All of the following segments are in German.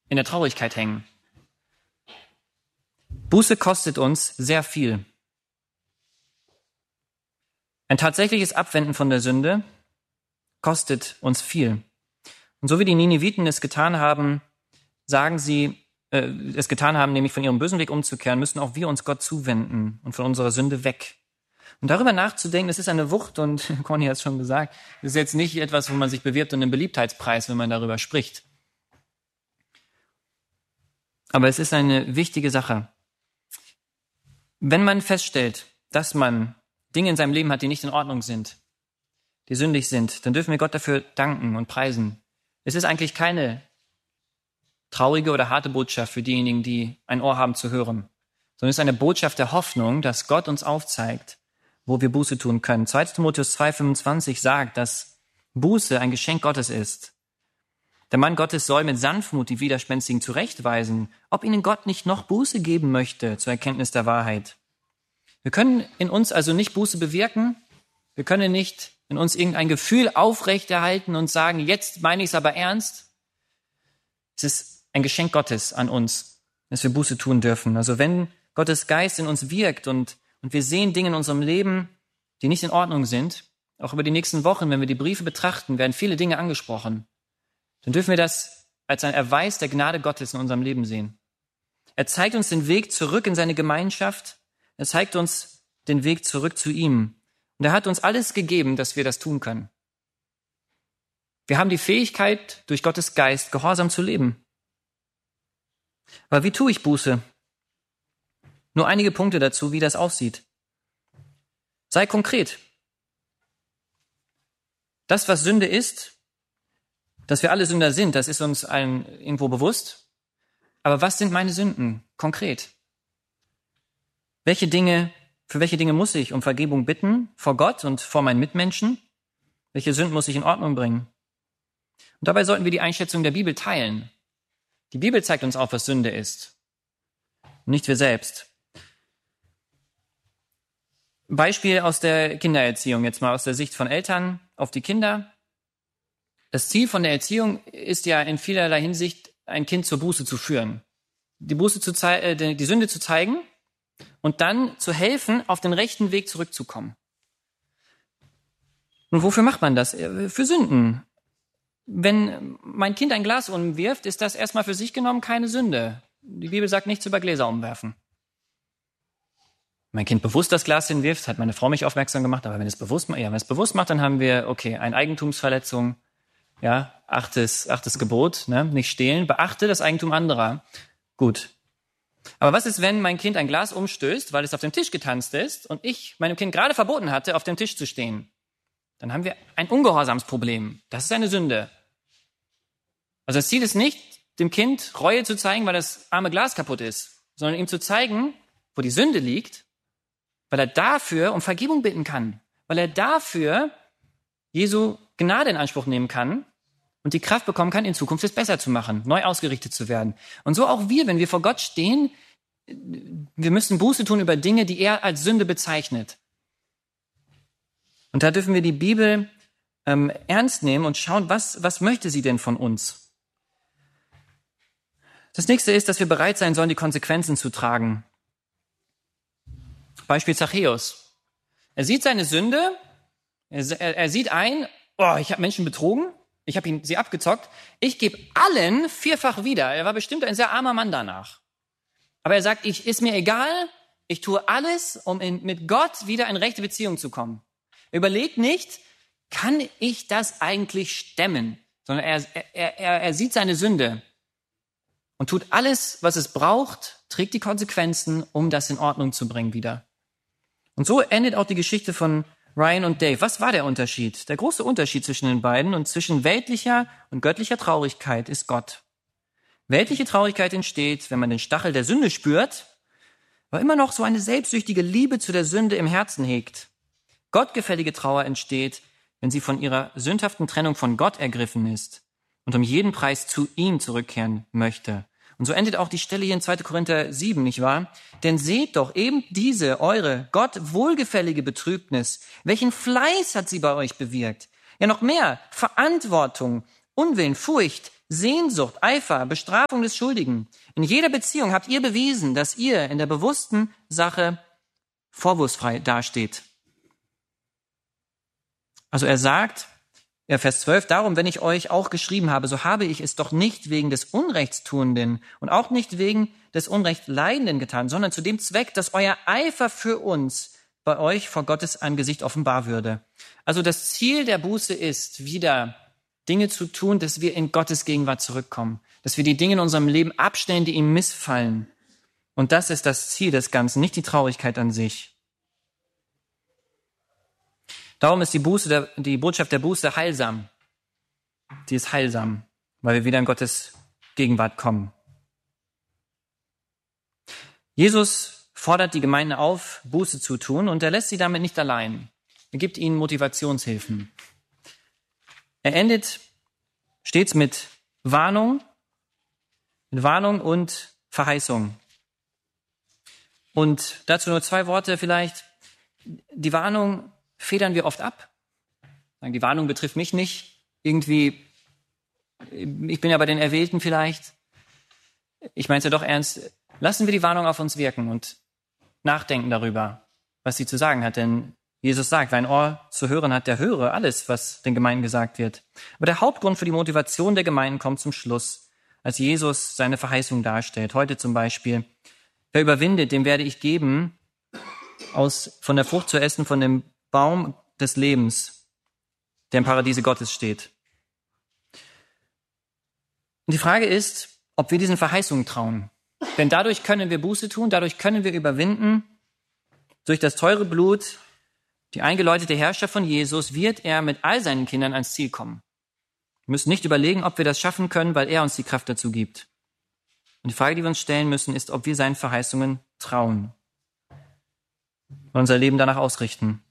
in der Traurigkeit hängen. Buße kostet uns sehr viel. Ein tatsächliches Abwenden von der Sünde kostet uns viel. Und so wie die Nineviten es getan haben, nämlich von ihrem bösen Weg umzukehren, müssen auch wir uns Gott zuwenden und von unserer Sünde weg. Und darüber nachzudenken, das ist eine Wucht, und Conny hat es schon gesagt, das ist jetzt nicht etwas, wo man sich bewirbt und einen Beliebtheitspreis, wenn man darüber spricht. Aber es ist eine wichtige Sache. Wenn man feststellt, dass man Dinge in seinem Leben hat, die nicht in Ordnung sind, die sündig sind, dann dürfen wir Gott dafür danken und preisen. Es ist eigentlich keine traurige oder harte Botschaft für diejenigen, die ein Ohr haben zu hören, sondern es ist eine Botschaft der Hoffnung, dass Gott uns aufzeigt, wo wir Buße tun können. 2. Timotheus 2,25 sagt, dass Buße ein Geschenk Gottes ist. Der Mann Gottes soll mit Sanftmut die Widerspenstigen zurechtweisen, ob ihnen Gott nicht noch Buße geben möchte zur Erkenntnis der Wahrheit. Wir können in uns also nicht Buße bewirken. Wir können nicht in uns irgendein Gefühl aufrechterhalten und sagen, jetzt meine ich es aber ernst. Es ist ein Geschenk Gottes an uns, dass wir Buße tun dürfen. Also wenn Gottes Geist in uns wirkt und wir sehen Dinge in unserem Leben, die nicht in Ordnung sind, auch über die nächsten Wochen, wenn wir die Briefe betrachten, werden viele Dinge angesprochen. Dann dürfen wir das als ein Erweis der Gnade Gottes in unserem Leben sehen. Er zeigt uns den Weg zurück in seine Gemeinschaft. Er zeigt uns den Weg zurück zu ihm. Und er hat uns alles gegeben, dass wir das tun können. Wir haben die Fähigkeit, durch Gottes Geist gehorsam zu leben. Aber wie tue ich Buße? Nur einige Punkte dazu, wie das aussieht. Sei konkret. Das, was Sünde ist, dass wir alle Sünder sind, das ist uns allen irgendwo bewusst. Aber was sind meine Sünden konkret? Für welche Dinge muss ich um Vergebung bitten vor Gott und vor meinen Mitmenschen? Welche Sünden muss ich in Ordnung bringen? Und dabei sollten wir die Einschätzung der Bibel teilen. Die Bibel zeigt uns auf, was Sünde ist, nicht wir selbst. Beispiel aus der Kindererziehung, jetzt mal aus der Sicht von Eltern auf die Kinder. Das Ziel von der Erziehung ist ja in vielerlei Hinsicht, ein Kind zur Buße zu führen. Die Sünde zu zeigen und dann zu helfen, auf den rechten Weg zurückzukommen. Und wofür macht man das? Für Sünden. Wenn mein Kind ein Glas umwirft, ist das erstmal für sich genommen keine Sünde. Die Bibel sagt nichts über Gläser umwerfen. Mein Kind bewusst das Glas hinwirft, hat meine Frau mich aufmerksam gemacht, aber wenn es bewusst macht, dann haben wir, eine Eigentumsverletzung, ja, achtes Gebot, ne, nicht stehlen, beachte das Eigentum anderer. Gut. Aber was ist, wenn mein Kind ein Glas umstößt, weil es auf dem Tisch getanzt ist und ich meinem Kind gerade verboten hatte, auf dem Tisch zu stehen? Dann haben wir ein Ungehorsamsproblem. Das ist eine Sünde. Also das Ziel ist nicht, dem Kind Reue zu zeigen, weil das arme Glas kaputt ist, sondern ihm zu zeigen, wo die Sünde liegt, weil er dafür um Vergebung bitten kann, weil er dafür Jesu Gnade in Anspruch nehmen kann und die Kraft bekommen kann, in Zukunft es besser zu machen, neu ausgerichtet zu werden. Und so auch wir, wenn wir vor Gott stehen, wir müssen Buße tun über Dinge, die er als Sünde bezeichnet. Und da dürfen wir die Bibel ernst nehmen und schauen, was möchte sie denn von uns? Das nächste ist, dass wir bereit sein sollen, die Konsequenzen zu tragen. Beispiel Zachäus. Er sieht seine Sünde, er sieht ein, ich habe Menschen betrogen, ich habe sie abgezockt, ich gebe allen 4-fach wieder. Er war bestimmt ein sehr armer Mann danach. Aber er sagt, ist mir egal, ich tue alles, um mit Gott wieder in rechte Beziehung zu kommen. Er überlegt nicht, kann ich das eigentlich stemmen? Sondern er sieht seine Sünde und tut alles, was es braucht, trägt die Konsequenzen, um das in Ordnung zu bringen wieder. Und so endet auch die Geschichte von Ryan und Dave. Was war der Unterschied? Der große Unterschied zwischen den beiden und zwischen weltlicher und göttlicher Traurigkeit ist Gott. Weltliche Traurigkeit entsteht, wenn man den Stachel der Sünde spürt, aber immer noch so eine selbstsüchtige Liebe zu der Sünde im Herzen hegt. Gottgefällige Trauer entsteht, wenn sie von ihrer sündhaften Trennung von Gott ergriffen ist und um jeden Preis zu ihm zurückkehren möchte. Und so endet auch die Stelle hier in 2. Korinther 7, nicht wahr? Denn seht doch eben diese, eure Gott wohlgefällige Betrübnis. Welchen Fleiß hat sie bei euch bewirkt? Ja, noch mehr. Verantwortung, Unwillen, Furcht, Sehnsucht, Eifer, Bestrafung des Schuldigen. In jeder Beziehung habt ihr bewiesen, dass ihr in der bewussten Sache vorwurfsfrei dasteht. Also er sagt, Vers 12, darum, wenn ich euch auch geschrieben habe, so habe ich es doch nicht wegen des Unrechtstuenden und auch nicht wegen des Unrechtleidenden getan, sondern zu dem Zweck, dass euer Eifer für uns bei euch vor Gottes Angesicht offenbar würde. Also das Ziel der Buße ist, wieder Dinge zu tun, dass wir in Gottes Gegenwart zurückkommen, dass wir die Dinge in unserem Leben abstellen, die ihm missfallen. Und das ist das Ziel des Ganzen, nicht die Traurigkeit an sich. Darum ist die Botschaft der Buße heilsam. Die ist heilsam, weil wir wieder in Gottes Gegenwart kommen. Jesus fordert die Gemeinden auf, Buße zu tun, und er lässt sie damit nicht allein. Er gibt ihnen Motivationshilfen. Er endet stets mit Warnung und Verheißung. Und dazu nur 2 Worte vielleicht. Die Warnung federn wir oft ab. Die Warnung betrifft mich nicht. Irgendwie, ich bin ja bei den Erwählten vielleicht. Ich meine es ja doch ernst. Lassen wir die Warnung auf uns wirken und nachdenken darüber, was sie zu sagen hat. Denn Jesus sagt, wer ein Ohr zu hören hat, der höre alles, was den Gemeinden gesagt wird. Aber der Hauptgrund für die Motivation der Gemeinden kommt zum Schluss, als Jesus seine Verheißung darstellt. Heute zum Beispiel, wer überwindet, dem werde ich geben, von der Frucht zu essen, von dem Baum des Lebens, der im Paradiese Gottes steht. Und die Frage ist, ob wir diesen Verheißungen trauen. Denn dadurch können wir Buße tun, dadurch können wir überwinden. Durch das teure Blut, die eingeläutete Herrschaft von Jesus, wird er mit all seinen Kindern ans Ziel kommen. Wir müssen nicht überlegen, ob wir das schaffen können, weil er uns die Kraft dazu gibt. Und die Frage, die wir uns stellen müssen, ist, ob wir seinen Verheißungen trauen und unser Leben danach ausrichten.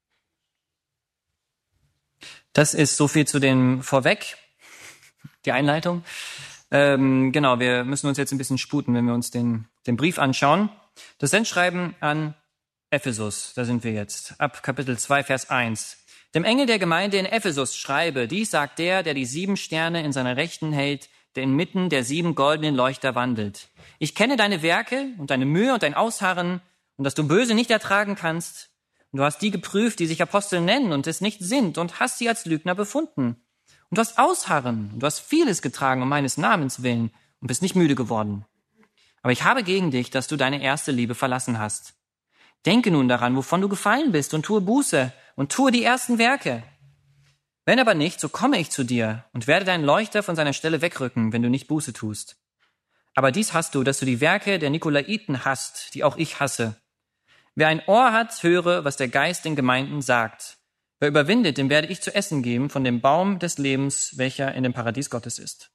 Das ist so viel zu dem Vorweg, die Einleitung. Genau, wir müssen uns jetzt ein bisschen sputen, wenn wir uns den Brief anschauen. Das Sendschreiben an Ephesus, da sind wir jetzt, ab Kapitel 2, Vers 1. Dem Engel der Gemeinde in Ephesus schreibe, dies sagt der die 7 Sterne in seiner Rechten hält, der inmitten der 7 goldenen Leuchter wandelt. Ich kenne deine Werke und deine Mühe und dein Ausharren und dass du Böse nicht ertragen kannst. Und du hast die geprüft, die sich Apostel nennen und es nicht sind, und hast sie als Lügner befunden. Und du hast Ausharren, und du hast vieles getragen um meines Namens willen und bist nicht müde geworden. Aber ich habe gegen dich, dass du deine erste Liebe verlassen hast. Denke nun daran, wovon du gefallen bist, und tue Buße und tue die ersten Werke. Wenn aber nicht, so komme ich zu dir und werde deinen Leuchter von seiner Stelle wegrücken, wenn du nicht Buße tust. Aber dies hast du, dass du die Werke der Nikolaiten hasst, die auch ich hasse. Wer ein Ohr hat, höre, was der Geist den Gemeinden sagt. Wer überwindet, dem werde ich zu essen geben von dem Baum des Lebens, welcher in dem Paradies Gottes ist.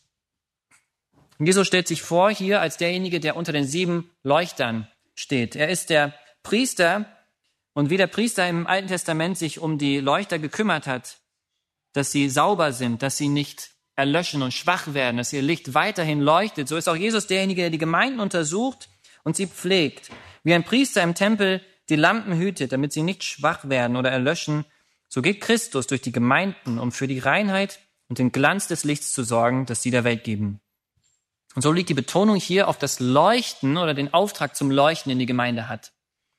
Und Jesus stellt sich vor hier als derjenige, der unter den 7 Leuchtern steht. Er ist der Priester, und wie der Priester im Alten Testament sich um die Leuchter gekümmert hat, dass sie sauber sind, dass sie nicht erlöschen und schwach werden, dass ihr Licht weiterhin leuchtet, so ist auch Jesus derjenige, der die Gemeinden untersucht und sie pflegt. Wie ein Priester im Tempel die Lampen hütet, damit sie nicht schwach werden oder erlöschen, so geht Christus durch die Gemeinden, um für die Reinheit und den Glanz des Lichts zu sorgen, das sie der Welt geben. Und so liegt die Betonung hier auf das Leuchten oder den Auftrag zum Leuchten in die Gemeinde hat.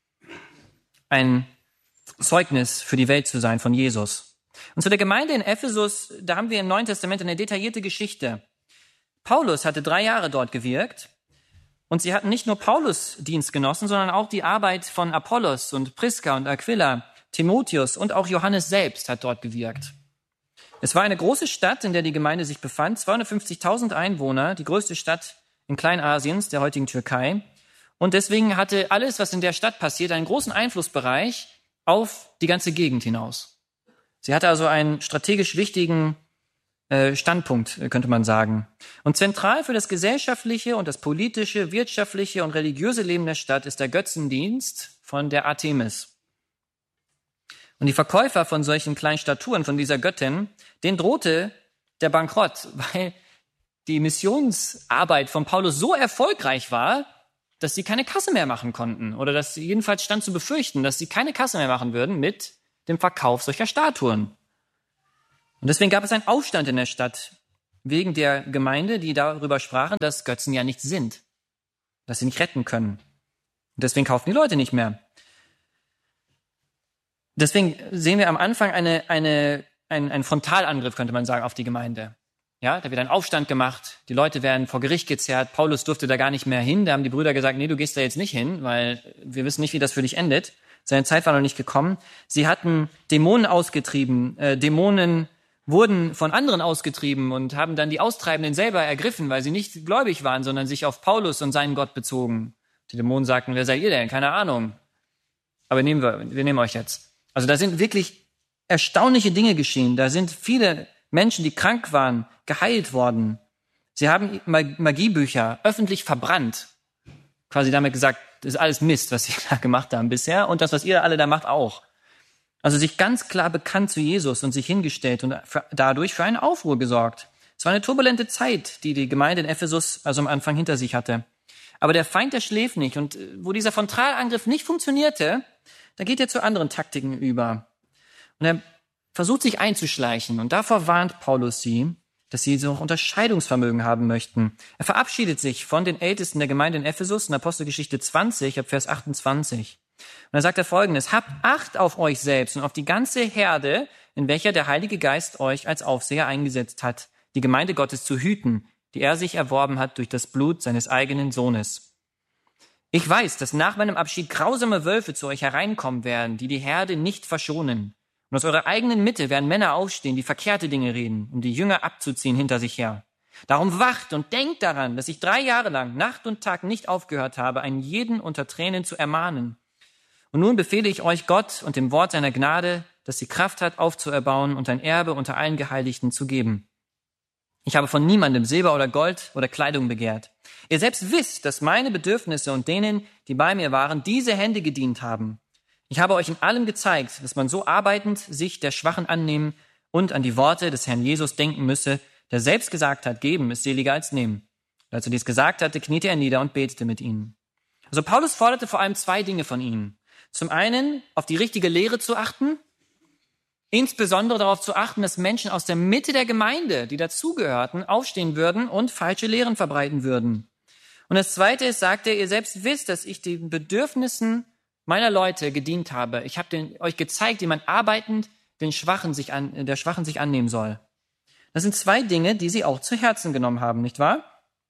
Ein Zeugnis für die Welt zu sein von Jesus. Und zu der Gemeinde in Ephesus, da haben wir im Neuen Testament eine detaillierte Geschichte. Paulus hatte 3 Jahre dort gewirkt. Und sie hatten nicht nur Paulus Dienst genossen, sondern auch die Arbeit von Apollos und Priska und Aquila, Timotheus und auch Johannes selbst hat dort gewirkt. Es war eine große Stadt, in der die Gemeinde sich befand, 250.000 Einwohner, die größte Stadt in Kleinasiens, der heutigen Türkei. Und deswegen hatte alles, was in der Stadt passiert, einen großen Einflussbereich auf die ganze Gegend hinaus. Sie hatte also einen strategisch wichtigen Standpunkt, könnte man sagen. Und zentral für das gesellschaftliche und das politische, wirtschaftliche und religiöse Leben der Stadt ist der Götzendienst von der Artemis. Und die Verkäufer von solchen kleinen Statuen von dieser Göttin, denen drohte der Bankrott, weil die Missionsarbeit von Paulus so erfolgreich war, dass sie keine Kasse mehr machen konnten. Oder dass sie jedenfalls stand zu befürchten, dass sie keine Kasse mehr machen würden mit dem Verkauf solcher Statuen. Und deswegen gab es einen Aufstand in der Stadt. wegen der Gemeinde, die darüber sprachen, dass Götzen ja nichts sind, dass sie nicht retten können. Und deswegen kaufen die Leute nicht mehr. Deswegen sehen wir am Anfang einen Frontalangriff, könnte man sagen, auf die Gemeinde. Ja, da wird ein Aufstand gemacht, die Leute werden vor Gericht gezerrt, Paulus durfte da gar nicht mehr hin, da haben die Brüder gesagt, nee, du gehst da jetzt nicht hin, weil wir wissen nicht, wie das für dich endet. Seine Zeit war noch nicht gekommen. Sie hatten Dämonen ausgetrieben, Dämonen wurden von anderen ausgetrieben und haben dann die Austreibenden selber ergriffen, weil sie nicht gläubig waren, sondern sich auf Paulus und seinen Gott bezogen. Die Dämonen sagten, wer seid ihr denn? Keine Ahnung. Aber wir nehmen euch jetzt. Also da sind wirklich erstaunliche Dinge geschehen. Da sind viele Menschen, die krank waren, geheilt worden. Sie haben Magiebücher öffentlich verbrannt. Quasi damit gesagt, das ist alles Mist, was sie da gemacht haben bisher und das, was ihr alle da macht, auch. Also sich ganz klar bekannt zu Jesus und sich hingestellt und dadurch für einen Aufruhr gesorgt. Es war eine turbulente Zeit, die Gemeinde in Ephesus also am Anfang hinter sich hatte. Aber der Feind, der schläft nicht. Und wo dieser Frontalangriff nicht funktionierte, da geht er zu anderen Taktiken über. Und er versucht sich einzuschleichen. Und davor warnt Paulus sie, dass sie so Unterscheidungsvermögen haben möchten. Er verabschiedet sich von den Ältesten der Gemeinde in Ephesus in Apostelgeschichte 20, ab Vers 28. Und da sagt er Folgendes: Habt Acht auf euch selbst und auf die ganze Herde, in welcher der Heilige Geist euch als Aufseher eingesetzt hat, die Gemeinde Gottes zu hüten, die er sich erworben hat durch das Blut seines eigenen Sohnes. Ich weiß, dass nach meinem Abschied grausame Wölfe zu euch hereinkommen werden, die Herde nicht verschonen. Und aus eurer eigenen Mitte werden Männer aufstehen, die verkehrte Dinge reden, um die Jünger abzuziehen hinter sich her. Darum wacht und denkt daran, dass ich 3 Jahre lang Nacht und Tag nicht aufgehört habe, einen jeden unter Tränen zu ermahnen. Und nun befehle ich euch Gott und dem Wort seiner Gnade, das die Kraft hat, aufzuerbauen und ein Erbe unter allen Geheiligten zu geben. Ich habe von niemandem Silber oder Gold oder Kleidung begehrt. Ihr selbst wisst, dass meine Bedürfnisse und denen, die bei mir waren, diese Hände gedient haben. Ich habe euch in allem gezeigt, dass man so arbeitend sich der Schwachen annehmen und an die Worte des Herrn Jesus denken müsse, der selbst gesagt hat, geben ist seliger als nehmen. Und als er dies gesagt hatte, kniete er nieder und betete mit ihnen. Also Paulus forderte vor allem 2 Dinge von ihnen. Zum einen, auf die richtige Lehre zu achten, insbesondere darauf zu achten, dass Menschen aus der Mitte der Gemeinde, die dazugehörten, aufstehen würden und falsche Lehren verbreiten würden. Und das Zweite ist, sagt er, ihr selbst wisst, dass ich den Bedürfnissen meiner Leute gedient habe. Ich habe euch gezeigt, wie man arbeitend der Schwachen sich annehmen soll. Das sind 2 Dinge, die sie auch zu Herzen genommen haben, nicht wahr?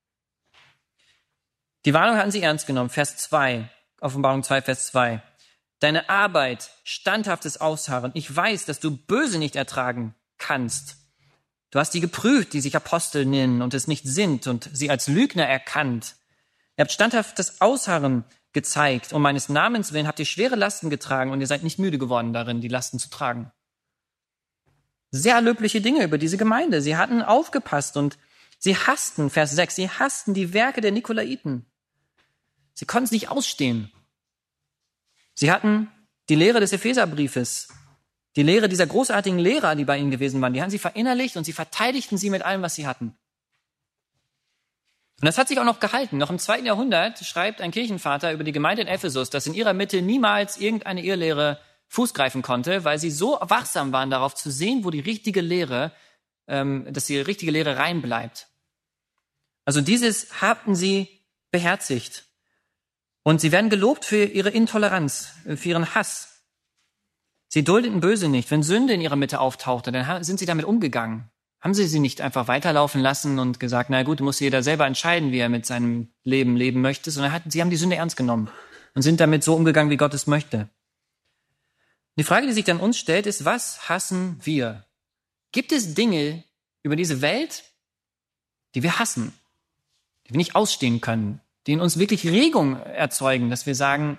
Die Warnung hatten sie ernst genommen. Vers 2, Offenbarung 2, Vers 2. Deine Arbeit, standhaftes Ausharren. Ich weiß, dass du Böse nicht ertragen kannst. Du hast die geprüft, die sich Apostel nennen und es nicht sind und sie als Lügner erkannt. Ihr habt standhaftes Ausharren gezeigt. Um meines Namens willen habt ihr schwere Lasten getragen und ihr seid nicht müde geworden darin, die Lasten zu tragen. Sehr löbliche Dinge über diese Gemeinde. Sie hatten aufgepasst und sie hassten, Vers 6, sie hassten die Werke der Nikolaiten. Sie konnten es nicht ausstehen. Sie hatten die Lehre des Epheserbriefes, die Lehre dieser großartigen Lehrer, die bei ihnen gewesen waren, die haben sie verinnerlicht und sie verteidigten sie mit allem, was sie hatten. Und das hat sich auch noch gehalten. Noch im 2. Jahrhundert schreibt ein Kirchenvater über die Gemeinde in Ephesus, dass in ihrer Mitte niemals irgendeine Irrlehre Fuß greifen konnte, weil sie so wachsam waren, darauf zu sehen, wo die richtige Lehre, dass die richtige Lehre rein bleibt. Also dieses hatten sie beherzigt. Und sie werden gelobt für ihre Intoleranz, für ihren Hass. Sie duldeten Böse nicht. Wenn Sünde in ihrer Mitte auftauchte, dann sind sie damit umgegangen. Haben sie nicht einfach weiterlaufen lassen und gesagt, na gut, muss jeder selber entscheiden, wie er mit seinem Leben leben möchte, sondern sie haben die Sünde ernst genommen und sind damit so umgegangen, wie Gott es möchte. Die Frage, die sich dann uns stellt, ist, was hassen wir? Gibt es Dinge über diese Welt, die wir hassen, die wir nicht ausstehen können, die in uns wirklich Regung erzeugen, dass wir sagen,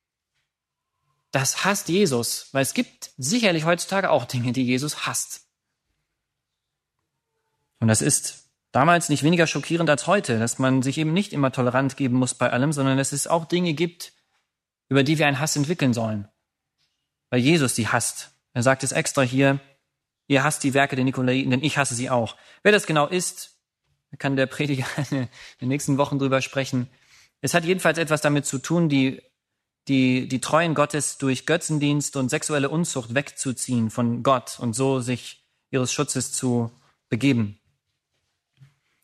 das hasst Jesus, weil es gibt sicherlich heutzutage auch Dinge, die Jesus hasst. Und das ist damals nicht weniger schockierend als heute, dass man sich eben nicht immer tolerant geben muss bei allem, sondern dass es auch Dinge gibt, über die wir einen Hass entwickeln sollen. Weil Jesus die hasst. Er sagt es extra hier, ihr hasst die Werke der Nikolaiten, denn ich hasse sie auch. Wer das genau ist, kann der Prediger in den nächsten Wochen drüber sprechen. Es hat jedenfalls etwas damit zu tun, die Treuen Gottes durch Götzendienst und sexuelle Unzucht wegzuziehen von Gott und so sich ihres Schutzes zu begeben.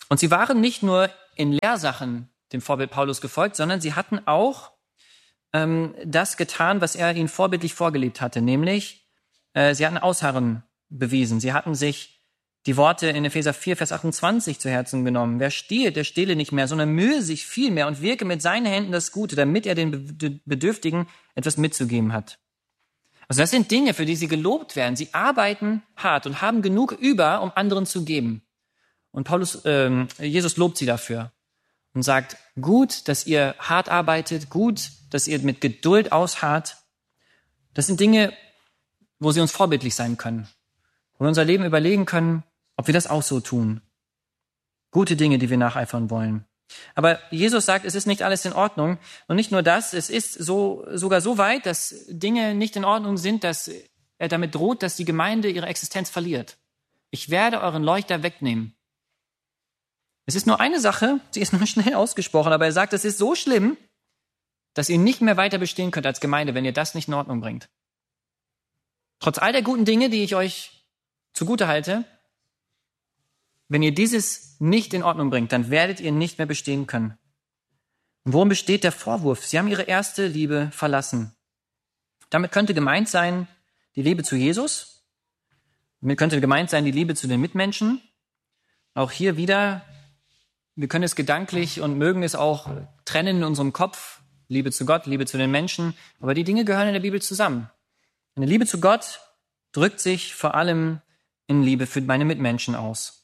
Und sie waren nicht nur in Lehrsachen dem Vorbild Paulus gefolgt, sondern sie hatten auch das getan, was er ihnen vorbildlich vorgelebt hatte, nämlich sie hatten Ausharren bewiesen. Sie hatten sich die Worte in Epheser 4, Vers 28 zu Herzen genommen. Wer stiehlt, der stehle nicht mehr, sondern mühe sich viel mehr und wirke mit seinen Händen das Gute, damit er den Bedürftigen etwas mitzugeben hat. Also das sind Dinge, für die sie gelobt werden. Sie arbeiten hart und haben genug über, um anderen zu geben. Und Jesus lobt sie dafür und sagt, gut, dass ihr hart arbeitet, gut, dass ihr mit Geduld ausharrt. Das sind Dinge, wo sie uns vorbildlich sein können, wo wir unser Leben überlegen können, ob wir das auch so tun. Gute Dinge, die wir nacheifern wollen. Aber Jesus sagt, es ist nicht alles in Ordnung. Und nicht nur das, es ist sogar so weit, dass Dinge nicht in Ordnung sind, dass er damit droht, dass die Gemeinde ihre Existenz verliert. Ich werde euren Leuchter wegnehmen. Es ist nur eine Sache, sie ist nur schnell ausgesprochen, aber er sagt, es ist so schlimm, dass ihr nicht mehr weiter bestehen könnt als Gemeinde, wenn ihr das nicht in Ordnung bringt. Trotz all der guten Dinge, die ich euch zugute halte, wenn ihr dieses nicht in Ordnung bringt, dann werdet ihr nicht mehr bestehen können. Und worin besteht der Vorwurf? Sie haben ihre erste Liebe verlassen. Damit könnte gemeint sein die Liebe zu Jesus. Damit könnte gemeint sein die Liebe zu den Mitmenschen. Auch hier wieder, wir können es gedanklich und mögen es auch trennen in unserem Kopf. Liebe zu Gott, Liebe zu den Menschen. Aber die Dinge gehören in der Bibel zusammen. Eine Liebe zu Gott drückt sich vor allem in Liebe für meine Mitmenschen aus.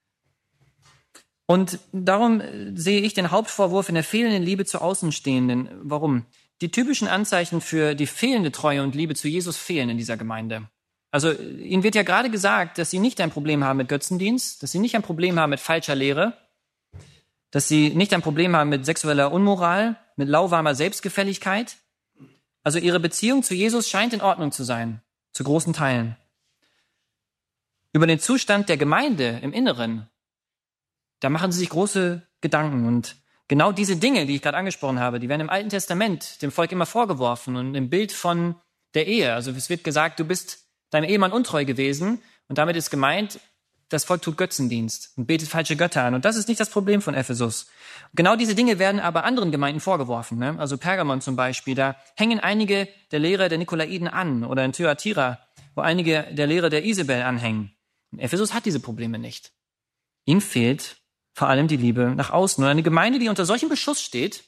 Und darum sehe ich den Hauptvorwurf in der fehlenden Liebe zu Außenstehenden. Warum? Die typischen Anzeichen für die fehlende Treue und Liebe zu Jesus fehlen in dieser Gemeinde. Also ihnen wird ja gerade gesagt, dass sie nicht ein Problem haben mit Götzendienst, dass sie nicht ein Problem haben mit falscher Lehre, dass sie nicht ein Problem haben mit sexueller Unmoral, mit lauwarmer Selbstgefälligkeit. Also ihre Beziehung zu Jesus scheint in Ordnung zu sein, zu großen Teilen. Über den Zustand der Gemeinde im Inneren, da machen sie sich große Gedanken. Und genau diese Dinge, die ich gerade angesprochen habe, die werden im Alten Testament dem Volk immer vorgeworfen und im Bild von der Ehe. Also es wird gesagt, du bist deinem Ehemann untreu gewesen und damit ist gemeint, das Volk tut Götzendienst und betet falsche Götter an. Und das ist nicht das Problem von Ephesus. Genau diese Dinge werden aber anderen Gemeinden vorgeworfen. Ne? Also Pergamon zum Beispiel, da hängen einige der Lehre der Nikolaiten an. Oder in Thyatira, wo einige der Lehre der Isabel anhängen. Und Ephesus hat diese Probleme nicht. Ihm fehlt vor allem die Liebe nach außen. Und eine Gemeinde, die unter solchem Beschuss steht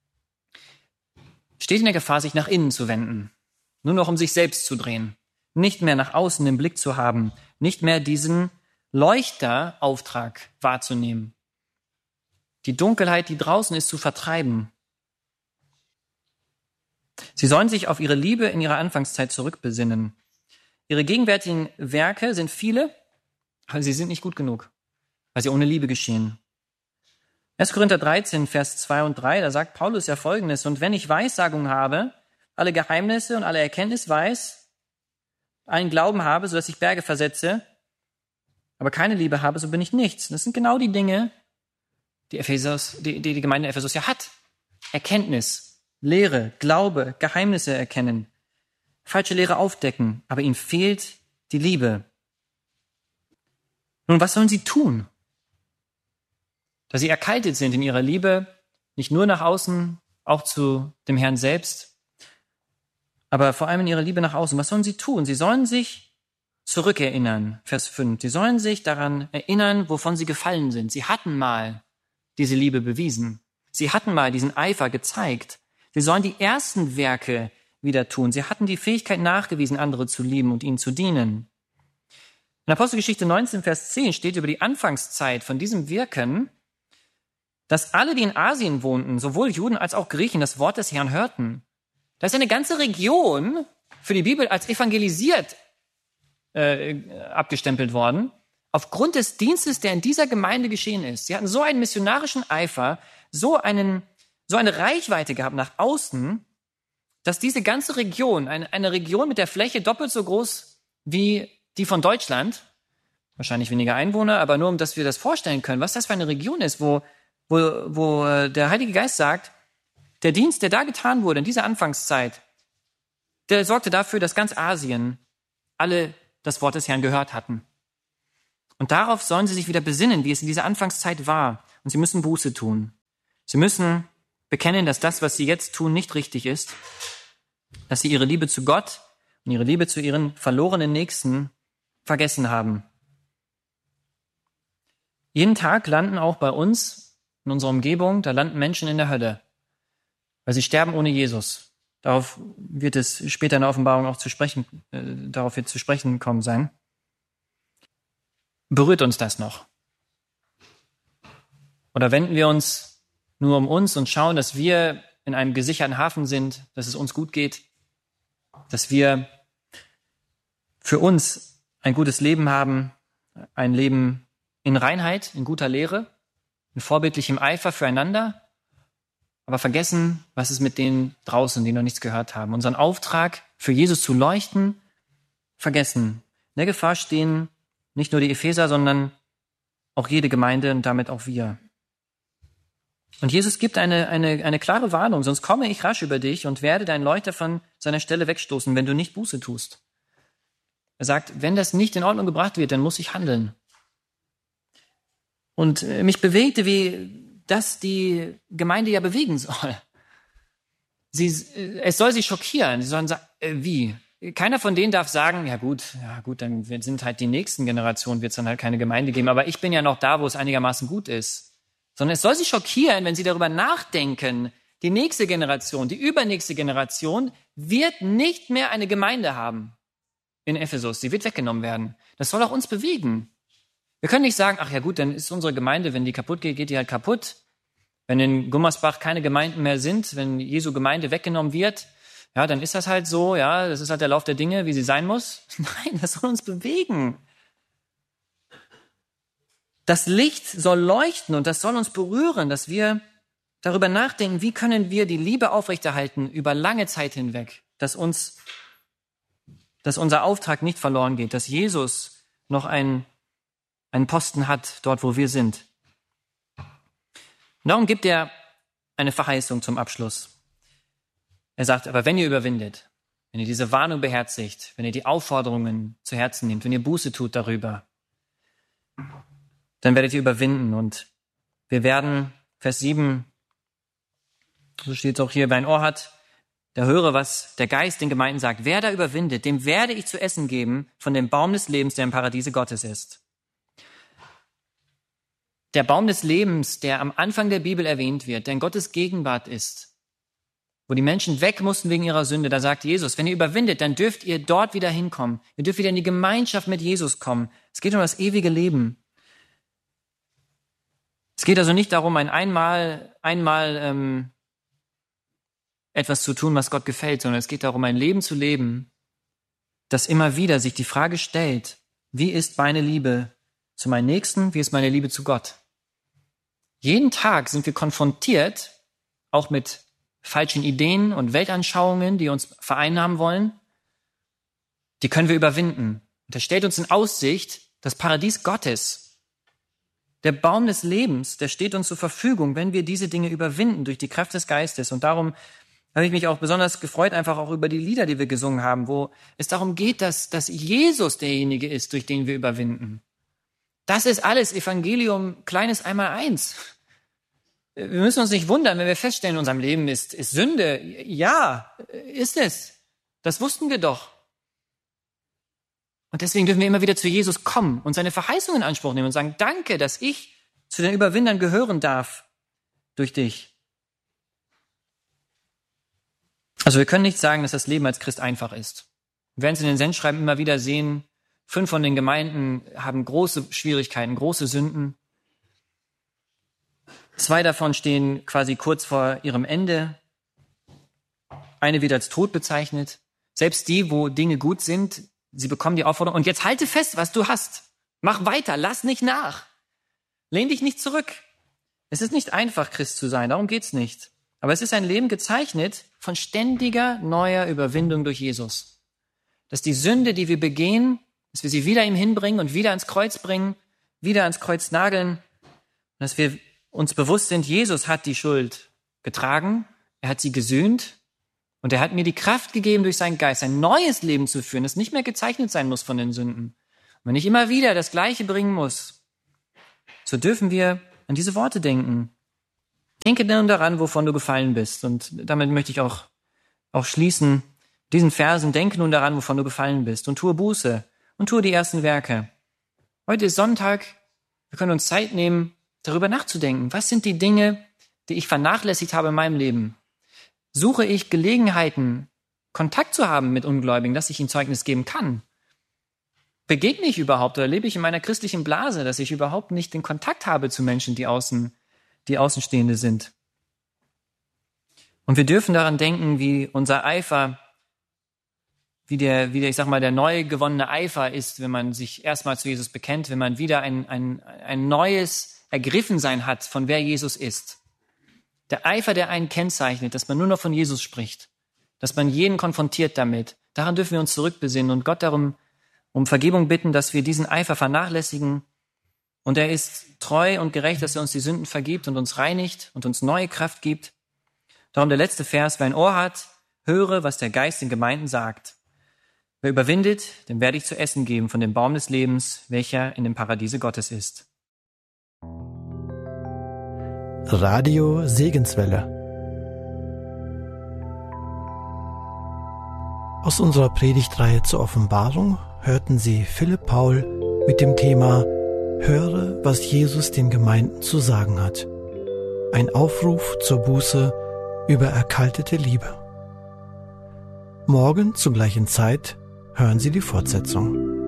in der Gefahr, sich nach innen zu wenden. Nur noch um sich selbst zu drehen. Nicht mehr nach außen den Blick zu haben. Nicht mehr diesen Leuchterauftrag wahrzunehmen. Die Dunkelheit, die draußen ist, zu vertreiben. Sie sollen sich auf ihre Liebe in ihrer Anfangszeit zurückbesinnen. Ihre gegenwärtigen Werke sind viele, aber sie sind nicht gut genug, weil sie ohne Liebe geschehen. 1. Korinther 13, Vers 2 und 3, da sagt Paulus ja Folgendes: Und wenn ich Weissagung habe, alle Geheimnisse und alle Erkenntnis weiß, allen Glauben habe, so dass ich Berge versetze, aber keine Liebe habe, so bin ich nichts. Das sind genau die Dinge, die die Gemeinde in Ephesus ja hat. Erkenntnis, Lehre, Glaube, Geheimnisse erkennen, falsche Lehre aufdecken, aber ihnen fehlt die Liebe. Nun, was sollen sie tun? Da sie erkaltet sind in ihrer Liebe, nicht nur nach außen, auch zu dem Herrn selbst, aber vor allem in ihrer Liebe nach außen. Was sollen sie tun? Sie sollen sich zurückerinnern, Vers 5. Sie sollen sich daran erinnern, wovon sie gefallen sind. Sie hatten mal diese Liebe bewiesen. Sie hatten mal diesen Eifer gezeigt. Sie sollen die ersten Werke wieder tun. Sie hatten die Fähigkeit nachgewiesen, andere zu lieben und ihnen zu dienen. In Apostelgeschichte 19, Vers 10 steht über die Anfangszeit von diesem Wirken, dass alle, die in Asien wohnten, sowohl Juden als auch Griechen, das Wort des Herrn hörten. Da ist eine ganze Region für die Bibel als evangelisiert abgestempelt worden, aufgrund des Dienstes, der in dieser Gemeinde geschehen ist. Sie hatten so einen missionarischen Eifer, so eine Reichweite gehabt nach außen, dass diese ganze Region, eine Region mit der Fläche doppelt so groß wie die von Deutschland, wahrscheinlich weniger Einwohner, aber nur, um dass wir das vorstellen können, was das für eine Region ist, wo der Heilige Geist sagt, der Dienst, der da getan wurde in dieser Anfangszeit, der sorgte dafür, dass ganz Asien alle das Wort des Herrn gehört hatten. Und darauf sollen sie sich wieder besinnen, wie es in dieser Anfangszeit war. Und sie müssen Buße tun. Sie müssen bekennen, dass das, was sie jetzt tun, nicht richtig ist, dass sie ihre Liebe zu Gott und ihre Liebe zu ihren verlorenen Nächsten vergessen haben. Jeden Tag landen auch bei uns, in unserer Umgebung, da landen Menschen in der Hölle, weil sie sterben ohne Jesus. Darauf wird es später in der Offenbarung auch darauf wird zu sprechen kommen sein. Berührt uns das noch? Oder wenden wir uns nur um uns und schauen, dass wir in einem gesicherten Hafen sind, dass es uns gut geht, dass wir für uns ein gutes Leben haben, ein Leben in Reinheit, in guter Lehre, in vorbildlichem Eifer füreinander, aber vergessen, was ist mit denen draußen, die noch nichts gehört haben. Unseren Auftrag, für Jesus zu leuchten, vergessen. In der Gefahr stehen nicht nur die Epheser, sondern auch jede Gemeinde und damit auch wir. Und Jesus gibt eine klare Warnung, sonst komme ich rasch über dich und werde deinen Leuchter von seiner Stelle wegstoßen, wenn du nicht Buße tust. Er sagt, wenn das nicht in Ordnung gebracht wird, dann muss ich handeln. Und mich bewegte, wie das die Gemeinde ja bewegen soll. Es soll sie schockieren. Sie sollen sagen, wie? Keiner von denen darf sagen, ja gut, dann sind halt die nächsten Generationen, wird es dann halt keine Gemeinde geben, aber ich bin ja noch da, wo es einigermaßen gut ist. Sondern es soll sie schockieren, wenn sie darüber nachdenken, die nächste Generation, die übernächste Generation wird nicht mehr eine Gemeinde haben in Ephesus. Sie wird weggenommen werden. Das soll auch uns bewegen. Wir können nicht sagen, ach ja gut, dann ist unsere Gemeinde, wenn die kaputt geht, geht die halt kaputt. Wenn in Gummersbach keine Gemeinden mehr sind, wenn Jesu Gemeinde weggenommen wird, ja, dann ist das halt so, ja, das ist halt der Lauf der Dinge, wie sie sein muss. Nein, das soll uns bewegen. Das Licht soll leuchten und das soll uns berühren, dass wir darüber nachdenken, wie können wir die Liebe aufrechterhalten über lange Zeit hinweg, dass unser Auftrag nicht verloren geht, dass Jesus noch einen Posten hat, dort wo wir sind. Und darum gibt er eine Verheißung zum Abschluss. Er sagt, aber wenn ihr überwindet, wenn ihr diese Warnung beherzigt, wenn ihr die Aufforderungen zu Herzen nehmt, wenn ihr Buße tut darüber, dann werdet ihr überwinden. Und wir werden, Vers 7, so steht es auch hier, wer ein Ohr hat, der höre, was der Geist den Gemeinden sagt. Wer da überwindet, dem werde ich zu essen geben von dem Baum des Lebens, der im Paradiese Gottes ist. Der Baum des Lebens, der am Anfang der Bibel erwähnt wird, der in Gottes Gegenwart ist, wo die Menschen weg mussten wegen ihrer Sünde, da sagt Jesus, wenn ihr überwindet, dann dürft ihr dort wieder hinkommen. Ihr dürft wieder in die Gemeinschaft mit Jesus kommen. Es geht um das ewige Leben. Es geht also nicht darum, einmal etwas zu tun, was Gott gefällt, sondern es geht darum, ein Leben zu leben, das immer wieder sich die Frage stellt, wie ist meine Liebe zu meinen Nächsten, wie ist meine Liebe zu Gott? Jeden Tag sind wir konfrontiert, auch mit falschen Ideen und Weltanschauungen, die uns vereinnahmen wollen. Die können wir überwinden. Und er stellt uns in Aussicht das Paradies Gottes. Der Baum des Lebens, der steht uns zur Verfügung, wenn wir diese Dinge überwinden durch die Kraft des Geistes. Und darum habe ich mich auch besonders gefreut, einfach auch über die Lieder, die wir gesungen haben, wo es darum geht, dass Jesus derjenige ist, durch den wir überwinden. Das ist alles Evangelium, kleines Einmaleins. Wir müssen uns nicht wundern, wenn wir feststellen, in unserem Leben ist Sünde. Ja, ist es. Das wussten wir doch. Und deswegen dürfen wir immer wieder zu Jesus kommen und seine Verheißungen in Anspruch nehmen und sagen, danke, dass ich zu den Überwindern gehören darf durch dich. Also wir können nicht sagen, dass das Leben als Christ einfach ist. Wir werden es in den Sendschreiben immer wieder sehen. 5 von den Gemeinden haben große Schwierigkeiten, große Sünden. 2 davon stehen quasi kurz vor ihrem Ende. Eine wird als tot bezeichnet. Selbst die, wo Dinge gut sind, sie bekommen die Aufforderung, und jetzt halte fest, was du hast. Mach weiter, lass nicht nach. Lehn dich nicht zurück. Es ist nicht einfach, Christ zu sein, darum geht's nicht. Aber es ist ein Leben gezeichnet von ständiger neuer Überwindung durch Jesus. Dass die Sünde, die wir begehen, dass wir sie wieder ihm hinbringen und wieder ans Kreuz bringen, wieder ans Kreuz nageln, und dass wir uns bewusst sind, Jesus hat die Schuld getragen, er hat sie gesühnt und er hat mir die Kraft gegeben, durch seinen Geist ein neues Leben zu führen, das nicht mehr gezeichnet sein muss von den Sünden. Und wenn ich immer wieder das Gleiche bringen muss, so dürfen wir an diese Worte denken. Denke nun daran, wovon du gefallen bist. Und damit möchte ich auch schließen. Diesen Versen, denke nun daran, wovon du gefallen bist. Und tue Buße und tue die ersten Werke. Heute ist Sonntag. Wir können uns Zeit nehmen, darüber nachzudenken. Was sind die Dinge, die ich vernachlässigt habe in meinem Leben? Suche ich Gelegenheiten, Kontakt zu haben mit Ungläubigen, dass ich ihnen Zeugnis geben kann? Begegne ich überhaupt oder lebe ich in meiner christlichen Blase, dass ich überhaupt nicht den Kontakt habe zu Menschen, die Außenstehende sind? Und wir dürfen daran denken, wie unser Eifer, wie der neu gewonnene Eifer ist, wenn man sich erstmal zu Jesus bekennt, wenn man wieder ein neues Ergriffensein hat, von wer Jesus ist. Der Eifer, der einen kennzeichnet, dass man nur noch von Jesus spricht, dass man jeden konfrontiert damit. Daran dürfen wir uns zurückbesinnen und Gott darum um Vergebung bitten, dass wir diesen Eifer vernachlässigen. Und er ist treu und gerecht, dass er uns die Sünden vergibt und uns reinigt und uns neue Kraft gibt. Darum der letzte Vers: Wer ein Ohr hat, höre, was der Geist den Gemeinden sagt. Wer überwindet, dem werde ich zu essen geben von dem Baum des Lebens, welcher in dem Paradiese Gottes ist. Radio Segenswelle. Aus unserer Predigtreihe zur Offenbarung hörten Sie Philipp Paul mit dem Thema Höre, was Jesus den Gemeinden zu sagen hat. Ein Aufruf zur Buße über erkaltete Liebe. Morgen zur gleichen Zeit hören Sie die Fortsetzung.